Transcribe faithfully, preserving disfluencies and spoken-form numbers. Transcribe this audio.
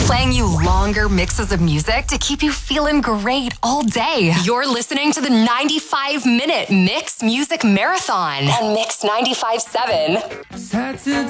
Playing you longer mixes of music to keep you feeling great all day. You're listening to the ninety-five minute Mix Music Marathon on Mix ninety-five point seven.